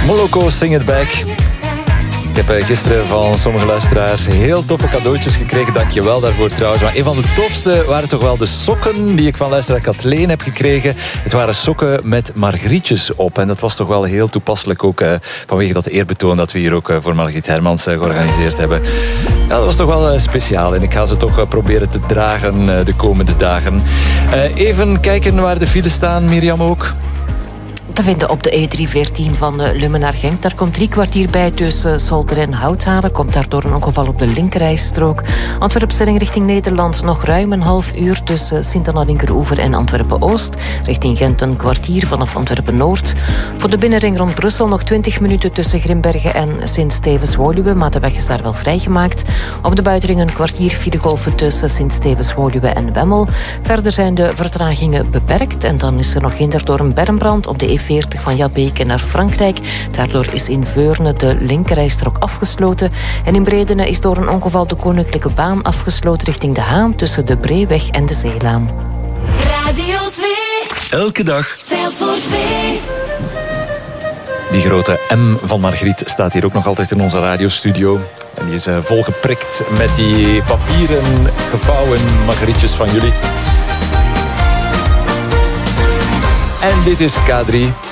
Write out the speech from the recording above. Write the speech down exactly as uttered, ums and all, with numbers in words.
Moloko, Sing It Back. Ik heb gisteren van sommige luisteraars heel toffe cadeautjes gekregen. Dank je wel daarvoor trouwens. Maar een van de tofste waren toch wel de sokken die ik van luisteraar Kathleen heb gekregen. Het waren sokken met margrietjes op. En dat was toch wel heel toepasselijk ook uh, vanwege dat eerbetoon dat we hier ook uh, voor Margriet Hermans uh, georganiseerd hebben. Ja, dat was toch wel uh, speciaal. En ik ga ze toch uh, proberen te dragen uh, de komende dagen. Uh, even kijken waar de files staan, Mirjam ook. Te vinden op de E drie veertien van Lummen naar Genk. Daar komt drie kwartier bij tussen Solder en Houthalen. Komt daardoor een ongeval op de linkerrijstrook. Antwerpstelling richting Nederland nog ruim een half uur tussen Sint-Anna-Linkeroever en Antwerpen-Oost. Richting Gent een kwartier vanaf Antwerpen-Noord. Voor de binnenring rond Brussel nog twintig minuten tussen Grimbergen en Sint-Stevens-Woluwe. Maar de weg is daar wel vrijgemaakt. Op de buitenring een kwartier filegolven tussen Sint-Stevens-Woluwe en Wemmel. Verder zijn de vertragingen beperkt. En dan is er nog hinder door een bermbrand op de E veertig van Jabeke naar Frankrijk. Daardoor is in Veurne de linkerrijstrook afgesloten. En in Bredene is door een ongeval de Koninklijke Baan afgesloten richting De Haan tussen de Breeweg en de Zeelaan. Radio twee. Elke dag Telt voor twee. Die grote M van Margriet staat hier ook nog altijd in onze radiostudio. En die is uh, volgeprikt met die papieren gevouwen margrietjes van jullie. En dit is K drie.